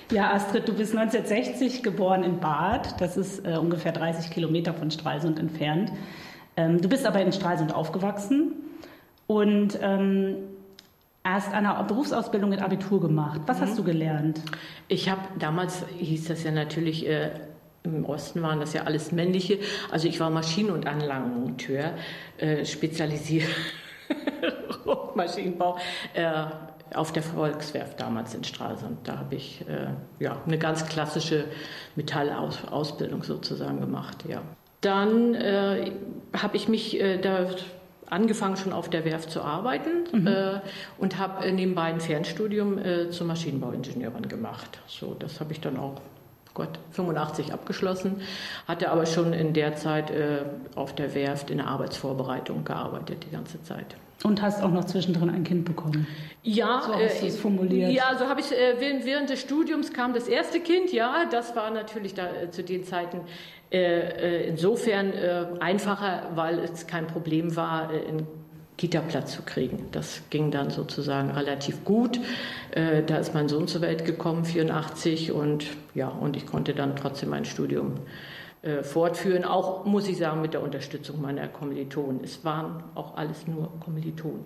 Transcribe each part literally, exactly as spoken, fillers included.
Ja, Astrid, du bist neunzehnhundertsechzig geboren in Bad. Das ist äh, ungefähr dreißig Kilometer von Stralsund entfernt. Ähm, du bist aber in Stralsund aufgewachsen und ähm, erst eine Berufsausbildung mit Abitur gemacht. Was mhm. hast du gelernt? Ich habe, damals hieß das ja natürlich, äh, im Osten waren das ja alles männliche. Also ich war Maschinen- und Anlagenmonteur, äh, spezialisiert Maschinenbau. Äh, auf der Volkswerft damals in Stralsund. Da habe ich äh, ja, eine ganz klassische Metallausbildung sozusagen gemacht. Ja. Dann äh, habe ich mich äh, da angefangen, schon auf der Werft zu arbeiten mhm. äh, und habe nebenbei ein Fernstudium äh, zur Maschinenbauingenieurin gemacht. So, das habe ich dann auch Gott, fünfundachtzig abgeschlossen, hatte aber schon in der Zeit äh, auf der Werft in der Arbeitsvorbereitung gearbeitet, die ganze Zeit. Und hast auch noch zwischendrin ein Kind bekommen? Ja, so hast du es formuliert. Ja, so habe ich äh, während, während des Studiums kam das erste Kind. Ja, das war natürlich da äh, zu den Zeiten äh, insofern äh, einfacher, weil es kein Problem war, äh, einen Kita-Platz zu kriegen. Das ging dann sozusagen relativ gut. Äh, da ist mein Sohn zur Welt gekommen, vierundachtzig, und ja, und ich konnte dann trotzdem mein Studium Äh, fortführen, auch, muss ich sagen, mit der Unterstützung meiner Kommilitonen. Es waren auch alles nur Kommilitonen.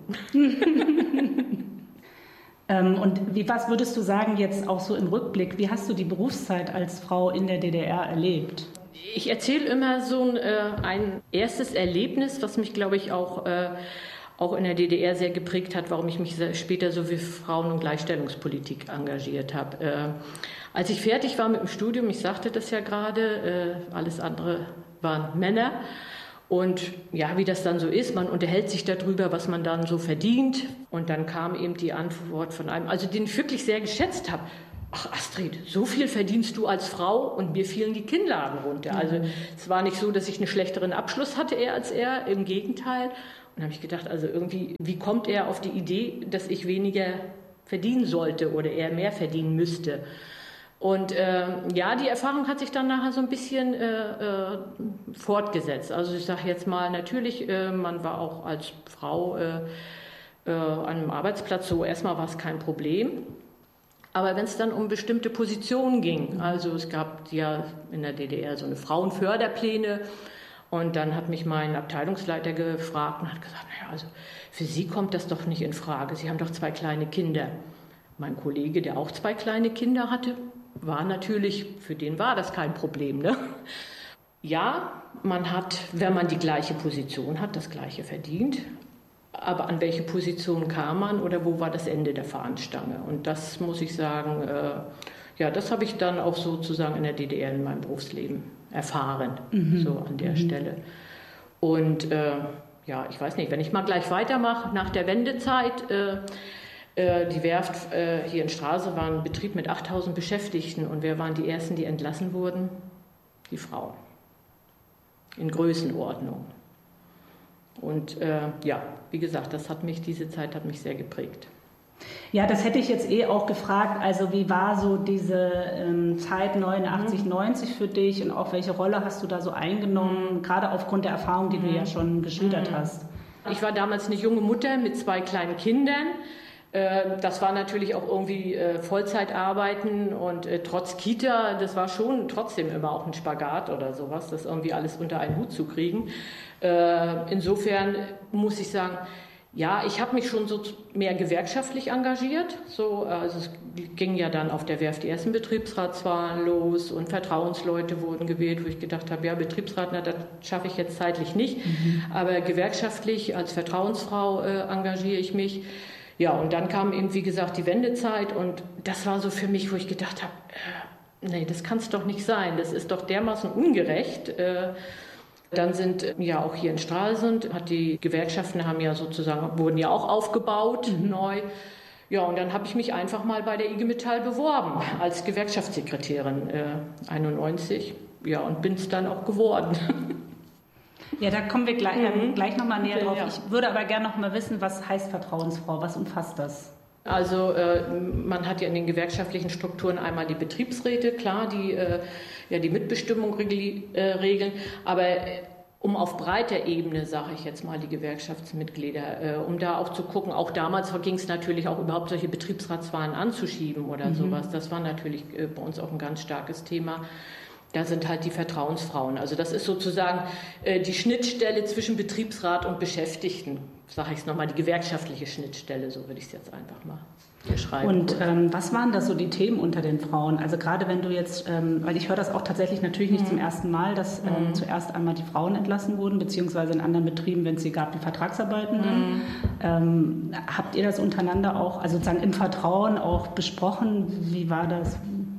ähm, und wie, was würdest du sagen jetzt auch so im Rückblick, wie hast du die Berufszeit als Frau in der D D R erlebt? Ich erzähle immer so ein, äh, ein erstes Erlebnis, was mich, glaube ich, auch, äh, auch in der D D R sehr geprägt hat, warum ich mich später so für Frauen- und Gleichstellungspolitik engagiert habe. Äh, Als ich fertig war mit dem Studium, ich sagte das ja gerade, äh, alles andere waren Männer. Und ja, wie das dann so ist, man unterhält sich darüber, was man dann so verdient. Und dann kam eben die Antwort von einem, also den ich wirklich sehr geschätzt habe. Ach Astrid, so viel verdienst du als Frau, und mir fielen die Kinnladen runter. Mhm. Also es war nicht so, dass ich einen schlechteren Abschluss hatte er als er, im Gegenteil. Und dann habe ich gedacht, also irgendwie, wie kommt er auf die Idee, dass ich weniger verdienen sollte oder er mehr verdienen müsste? Und äh, ja, die Erfahrung hat sich dann nachher so ein bisschen äh, äh, fortgesetzt. Also ich sage jetzt mal, natürlich, äh, man war auch als Frau äh, äh, an einem Arbeitsplatz so, erstmal war es kein Problem. Aber wenn es dann um bestimmte Positionen ging, also es gab ja in der D D R so eine Frauenförderpläne, und dann hat mich mein Abteilungsleiter gefragt und hat gesagt, naja, also für Sie kommt das doch nicht in Frage, Sie haben doch zwei kleine Kinder. Mein Kollege, der auch zwei kleine Kinder hatte, war natürlich, für den war das kein Problem, ne? Ja, man hat, wenn man die gleiche Position hat, das Gleiche verdient. Aber an welche Position kam man oder wo war das Ende der Fahnenstange? Und das muss ich sagen, äh, ja, das habe ich dann auch sozusagen in der D D R in meinem Berufsleben erfahren, mhm. so an der mhm. Stelle. Und äh, ja, ich weiß nicht, wenn ich mal gleich weitermache, nach der Wendezeit, äh, die Werft äh, hier in Stralsund war ein Betrieb mit achttausend Beschäftigten, und wer waren die Ersten, die entlassen wurden? Die Frauen. In Größenordnung. Und äh, ja, wie gesagt, das hat mich, diese Zeit hat mich sehr geprägt. Ja, das hätte ich jetzt eh auch gefragt. Also wie war so diese ähm, Zeit neunundachtzig, mhm. neunzig für dich, und auch welche Rolle hast du da so eingenommen, gerade aufgrund der Erfahrung, die mhm. du ja schon geschildert mhm. hast? Ich war damals eine junge Mutter mit zwei kleinen Kindern. Das war natürlich auch irgendwie Vollzeitarbeiten, und trotz Kita, das war schon trotzdem immer auch ein Spagat oder sowas, das irgendwie alles unter einen Hut zu kriegen. Insofern muss ich sagen, ja, ich habe mich schon so mehr gewerkschaftlich engagiert. So, also es ging ja dann auf der Werft die ersten Betriebsratswahlen los, und Vertrauensleute wurden gewählt, wo ich gedacht habe, ja, Betriebsrat, na, das schaffe ich jetzt zeitlich nicht. Mhm. Aber gewerkschaftlich als Vertrauensfrau äh, engagiere ich mich. Ja, und dann kam eben, wie gesagt, die Wendezeit, und das war so für mich, wo ich gedacht habe, äh, nee, das kann es doch nicht sein, das ist doch dermaßen ungerecht. Äh, dann sind ja auch hier in Stralsund, hat die Gewerkschaften haben ja sozusagen, wurden ja auch aufgebaut, mhm. neu. Ja, und dann habe ich mich einfach mal bei der I G Metall beworben, als Gewerkschaftssekretärin äh, einundneunzig, ja, und bin es dann auch geworden. Ja, da kommen wir gleich, äh, gleich nochmal näher drauf. Ja. Ich würde aber gerne noch mal wissen, was heißt Vertrauensfrau? Was umfasst das? Also äh, man hat ja in den gewerkschaftlichen Strukturen einmal die Betriebsräte, klar, die äh, ja die Mitbestimmung regel, äh, regeln, aber äh, um auf breiter Ebene, sage ich jetzt mal, die Gewerkschaftsmitglieder, äh, um da auch zu gucken, auch damals ging es natürlich auch überhaupt solche Betriebsratswahlen anzuschieben oder mhm. sowas. Das war natürlich äh, bei uns auch ein ganz starkes Thema. Da sind halt die Vertrauensfrauen. Also das ist sozusagen äh, die Schnittstelle zwischen Betriebsrat und Beschäftigten, sage ich es nochmal, die gewerkschaftliche Schnittstelle, so würde ich es jetzt einfach mal beschreiben. Und ähm, was waren da so die Themen unter den Frauen? Also gerade wenn du jetzt, ähm, weil ich höre das auch tatsächlich natürlich nicht mhm. zum ersten Mal, dass ähm, mhm. zuerst einmal die Frauen entlassen wurden, beziehungsweise in anderen Betrieben, wenn es sie gab, die Vertragsarbeitenden. Mhm. Ähm, habt ihr das untereinander auch, also sozusagen im Vertrauen auch besprochen? Wie war das?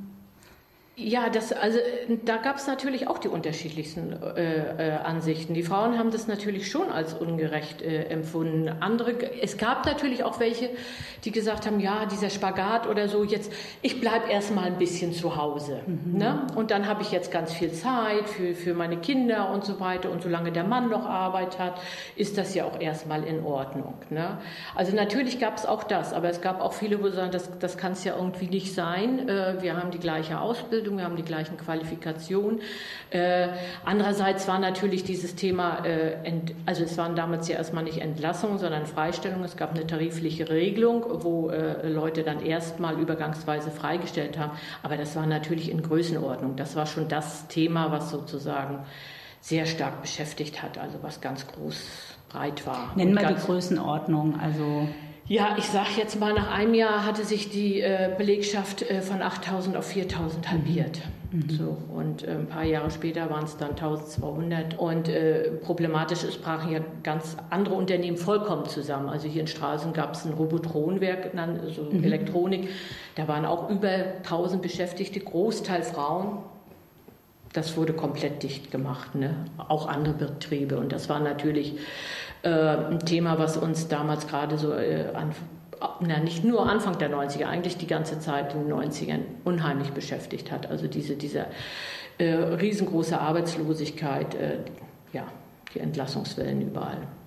Ja, das, also da gab es natürlich auch die unterschiedlichsten äh, äh, Ansichten. Die Frauen haben das natürlich schon als ungerecht äh, empfunden. Andere, es gab natürlich auch welche, die gesagt haben, ja, dieser Spagat oder so, jetzt, ich bleibe erstmal ein bisschen zu Hause. Mhm. Ne? Und dann habe ich jetzt ganz viel Zeit für, für meine Kinder und so weiter. Und solange der Mann noch Arbeit hat, ist das ja auch erstmal in Ordnung. Ne? Also natürlich gab es auch das, aber es gab auch viele, wo sagen, das, das kann es ja irgendwie nicht sein. Äh, wir haben die gleiche Ausbildung. Wir haben die gleichen Qualifikationen. Äh, andererseits war natürlich dieses Thema, äh, ent, also es waren damals ja erstmal nicht Entlassungen, sondern Freistellungen. Es gab eine tarifliche Regelung, wo äh, Leute dann erstmal übergangsweise freigestellt haben. Aber das war natürlich in Größenordnung. Das war schon das Thema, was sozusagen sehr stark beschäftigt hat, also was ganz groß, breit war. Nennen wir die Größenordnung, also... Ja, ich sage jetzt mal, nach einem Jahr hatte sich die äh, Belegschaft äh, von achttausend auf viertausend halbiert. Mhm. So, und äh, ein paar Jahre später waren es dann eintausendzweihundert. Und äh, problematisch ist, brachen ja ganz andere Unternehmen vollkommen zusammen. Also hier in Stralsund gab es ein Robotronwerk, also mhm. Elektronik. Da waren auch über tausend Beschäftigte, Großteil Frauen. Das wurde komplett dicht gemacht, ne? Auch andere Betriebe. Und das war natürlich äh, ein Thema, was uns damals gerade so, äh, an, na, nicht nur Anfang der neunziger, eigentlich die ganze Zeit in den neunzigern unheimlich beschäftigt hat. Also diese, diese äh, riesengroße Arbeitslosigkeit, äh, ja, die Entlassungswellen überall.